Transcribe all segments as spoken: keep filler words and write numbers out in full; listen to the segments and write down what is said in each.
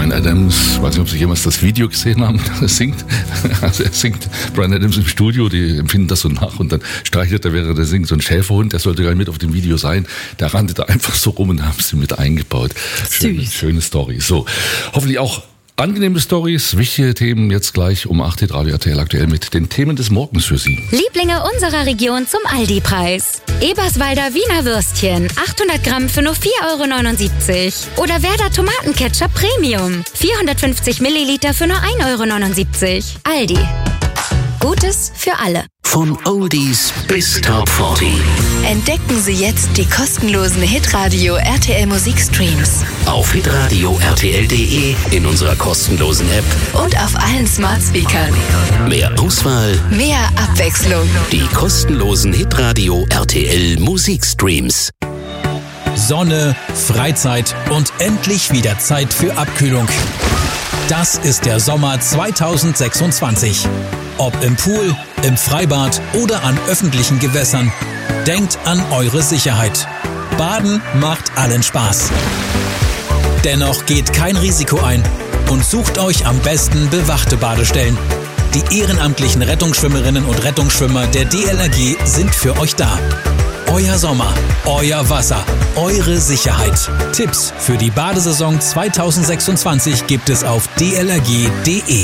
Bryan Adams, ich weiß nicht, ob Sie jemals das Video gesehen haben, er singt. Also er singt Bryan Adams im Studio, die empfinden das so nach und dann streichelt er, während er singt, so ein Schäferhund, der sollte gar nicht mit auf dem Video sein. Der rannte da einfach so rum und haben sie mit eingebaut. Schöne, schöne Story. So, hoffentlich auch angenehme Stories, wichtige Themen jetzt gleich um acht Uhr Radio R T L aktuell mit den Themen des Morgens für Sie. Lieblinge unserer Region zum Aldi-Preis. Eberswalder Wiener Würstchen, achthundert Gramm für nur vier Euro neunundsiebzig. Oder Werder Tomatenketchup Premium, vierhundertfünfzig Milliliter für nur ein Euro neunundsiebzig. Aldi. Gutes für alle. Von Oldies bis Top vierzig. Entdecken Sie jetzt die kostenlosen Hitradio R T L Musikstreams. Auf hitradio R T L punkt de, in unserer kostenlosen App und auf allen Smart Speakern. Mehr Auswahl, mehr Abwechslung. Die kostenlosen Hitradio R T L Musikstreams. Sonne, Freizeit und endlich wieder Zeit für Abkühlung. Das ist der Sommer zweitausendsechsundzwanzig. Ob im Pool, im Freibad oder an öffentlichen Gewässern. Denkt an eure Sicherheit. Baden macht allen Spaß. Dennoch geht kein Risiko ein und sucht euch am besten bewachte Badestellen. Die ehrenamtlichen Rettungsschwimmerinnen und Rettungsschwimmer der D L R G sind für euch da. Euer Sommer, euer Wasser, eure Sicherheit. Tipps für die Badesaison zweitausendsechsundzwanzig gibt es auf d l r g punkt de.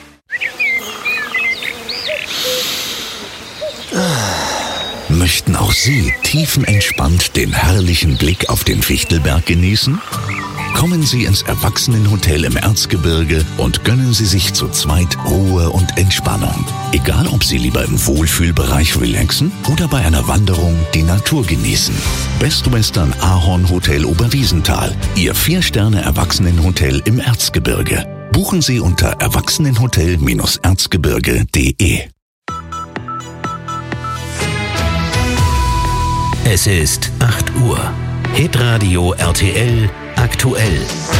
Möchten auch Sie tiefenentspannt den herrlichen Blick auf den Fichtelberg genießen? Kommen Sie ins Erwachsenenhotel im Erzgebirge und gönnen Sie sich zu zweit Ruhe und Entspannung. Egal, ob Sie lieber im Wohlfühlbereich relaxen oder bei einer Wanderung die Natur genießen. Best Western Ahorn Hotel Oberwiesenthal, Ihr Vier-Sterne-Erwachsenenhotel im Erzgebirge. Buchen Sie unter erwachsenenhotel erzgebirge punkt de. Es ist acht Uhr. Hitradio R T L aktuell.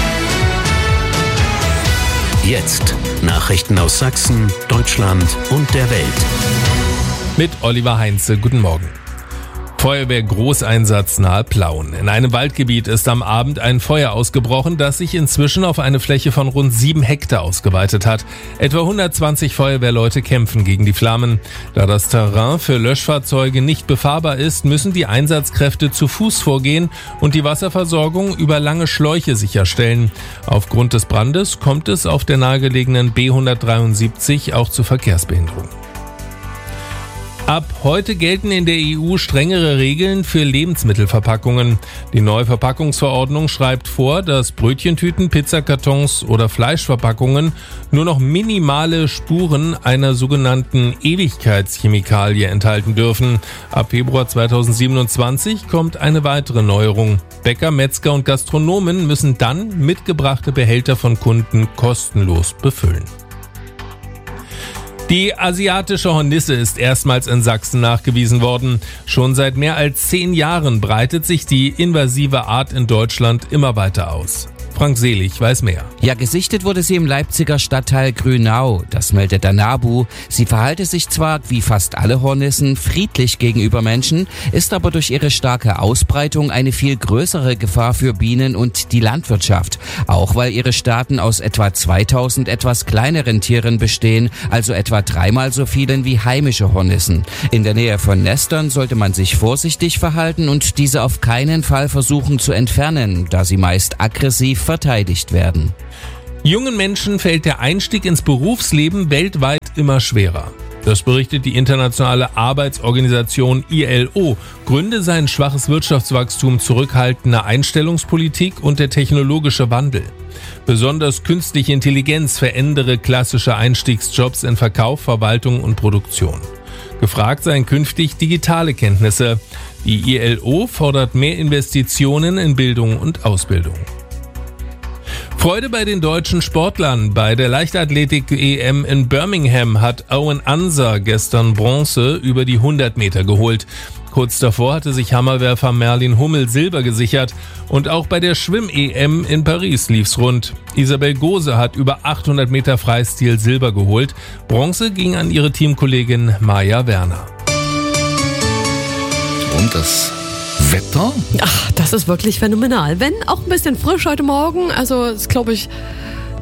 Jetzt Nachrichten aus Sachsen, Deutschland und der Welt. Mit Oliver Heinze, guten Morgen. Feuerwehr-Großeinsatz nahe Plauen. In einem Waldgebiet ist am Abend ein Feuer ausgebrochen, das sich inzwischen auf eine Fläche von rund sieben Hektar ausgeweitet hat. Etwa hundertzwanzig Feuerwehrleute kämpfen gegen die Flammen. Da das Terrain für Löschfahrzeuge nicht befahrbar ist, müssen die Einsatzkräfte zu Fuß vorgehen und die Wasserversorgung über lange Schläuche sicherstellen. Aufgrund des Brandes kommt es auf der nahegelegenen B hundertdreiundsiebzig auch zu Verkehrsbehinderung. Ab heute gelten in der E U strengere Regeln für Lebensmittelverpackungen. Die neue Verpackungsverordnung schreibt vor, dass Brötchentüten, Pizzakartons oder Fleischverpackungen nur noch minimale Spuren einer sogenannten Ewigkeitschemikalie enthalten dürfen. Ab Februar zweitausendsiebenundzwanzig kommt eine weitere Neuerung. Bäcker, Metzger und Gastronomen müssen dann mitgebrachte Behälter von Kunden kostenlos befüllen. Die asiatische Hornisse ist erstmals in Sachsen nachgewiesen worden. Schon seit mehr als zehn Jahren breitet sich die invasive Art in Deutschland immer weiter aus. Frank Selig weiß mehr. Ja, gesichtet wurde sie im Leipziger Stadtteil Grünau. Das meldet der NABU. Sie verhalte sich zwar, wie fast alle Hornissen, friedlich gegenüber Menschen, ist aber durch ihre starke Ausbreitung eine viel größere Gefahr für Bienen und die Landwirtschaft. Auch weil ihre Staaten aus etwa zweitausend etwas kleineren Tieren bestehen, also etwa dreimal so vielen wie heimische Hornissen. In der Nähe von Nestern sollte man sich vorsichtig verhalten und diese auf keinen Fall versuchen zu entfernen, da sie meist aggressiv verteidigt werden. Jungen Menschen fällt der Einstieg ins Berufsleben weltweit immer schwerer. Das berichtet die internationale Arbeitsorganisation I L O. Gründe seien schwaches Wirtschaftswachstum, zurückhaltende Einstellungspolitik und der technologische Wandel. Besonders künstliche Intelligenz verändere klassische Einstiegsjobs in Verkauf, Verwaltung und Produktion. Gefragt seien künftig digitale Kenntnisse. Die I L O fordert mehr Investitionen in Bildung und Ausbildung. Freude bei den deutschen Sportlern. Bei der Leichtathletik-E M in Birmingham hat Owen Anser gestern Bronze über die hundert Meter geholt. Kurz davor hatte sich Hammerwerfer Merlin Hummel Silber gesichert. Und auch bei der Schwimm-E M in Paris lief's rund. Isabel Gose hat über achthundert Meter Freistil Silber geholt. Bronze ging an ihre Teamkollegin Maja Werner. Und das Wetter? Ach, das ist wirklich phänomenal. Wenn auch ein bisschen frisch heute Morgen. Also ist, glaube ich,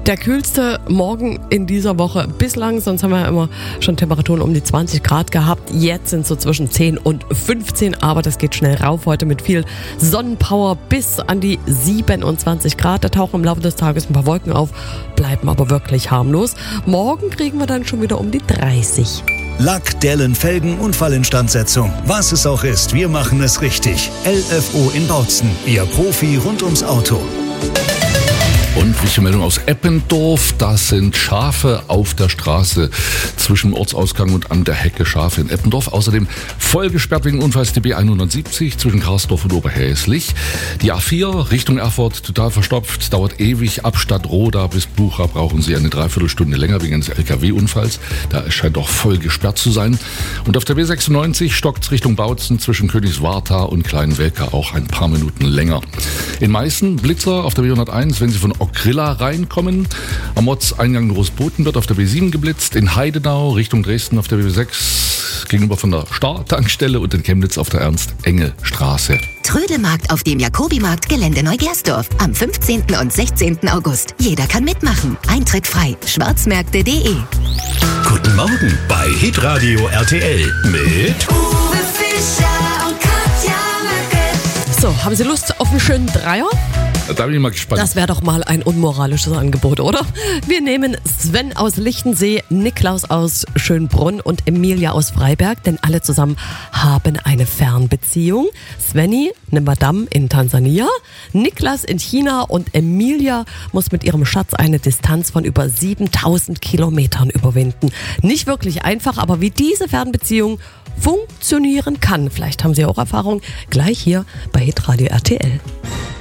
Der kühlste Morgen in dieser Woche bislang, sonst haben wir ja immer schon Temperaturen um die zwanzig Grad gehabt. Jetzt sind es so zwischen zehn und fünfzehn, aber das geht schnell rauf. Heute mit viel Sonnenpower bis an die siebenundzwanzig Grad. Da tauchen im Laufe des Tages ein paar Wolken auf, bleiben aber wirklich harmlos. Morgen kriegen wir dann schon wieder um die dreißig. Lack, Dellen, Felgen, Unfallinstandsetzung. Was es auch ist, wir machen es richtig. L F O in Bautzen, Ihr Profi rund ums Auto. Und wichtige Meldung aus Eppendorf, da sind Schafe auf der Straße zwischen dem Ortsausgang und an der Hecke, Schafe in Eppendorf. Außerdem voll gesperrt wegen Unfalls die B hundertsiebzig zwischen Karsdorf und Oberhäslich. Die A vier Richtung Erfurt total verstopft, dauert ewig. Ab Stadtroda bis Bucha brauchen Sie eine Dreiviertelstunde länger wegen eines L K W-Unfalls. Da scheint auch voll gesperrt zu sein. Und auf der B sechsundneunzig stockt es Richtung Bautzen zwischen Königswartha und Kleinwelka auch ein paar Minuten länger. In Meißen Blitzer auf der B hunderteins, wenn Sie von Okrilla reinkommen. Am Ortseingang Großboten wird auf der B sieben geblitzt. In Heidenau Richtung Dresden auf der B sechs gegenüber von der Star-Tankstelle und in Chemnitz auf der Ernst-Enge-Straße. Trödelmarkt auf dem Jakobimarkt Gelände Neugersdorf am fünfzehnten und sechzehnten August. Jeder kann mitmachen. Eintritt frei. schwarzmärkte punkt de. Guten Morgen bei Hitradio R T L mit Uwe Fischer und Katja Möcke. So, haben Sie Lust auf einen schönen Dreier? Da bin ich mal gespannt. Das wäre doch mal ein unmoralisches Angebot, oder? Wir nehmen Sven aus Lichtensee, Niklaus aus Schönbrunn und Emilia aus Freiberg, denn alle zusammen haben eine Fernbeziehung. Svenny, eine Madame in Tansania, Niklas in China und Emilia muss mit ihrem Schatz eine Distanz von über siebentausend Kilometern überwinden. Nicht wirklich einfach, aber wie diese Fernbeziehung funktionieren kann, vielleicht haben Sie auch Erfahrung, gleich hier bei Hitradio R T L.